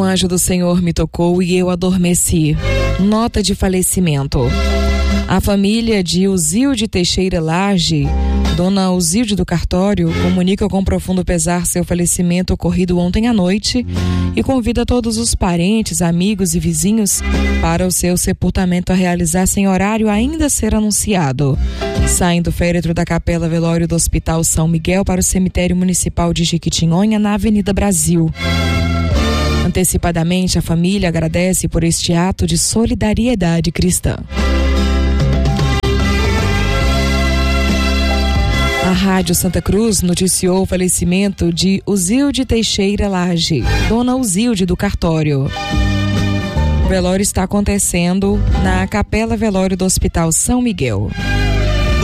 Um anjo do Senhor me tocou e eu adormeci. Nota de falecimento. A família de Uzilde Teixeira Lage, dona Uzilde do Cartório, comunica com profundo pesar seu falecimento ocorrido ontem à noite e convida todos os parentes, amigos e vizinhos para o seu sepultamento a realizar sem horário ainda a ser anunciado. Saem do féretro da Capela Velório do Hospital São Miguel para o cemitério municipal de Jequitinhonha, na Avenida Brasil. Antecipadamente, a família agradece por este ato de solidariedade cristã. A Rádio Santa Cruz noticiou o falecimento de Uzilde Teixeira Lage, dona Uzilde do Cartório. O velório está acontecendo na Capela Velório do Hospital São Miguel.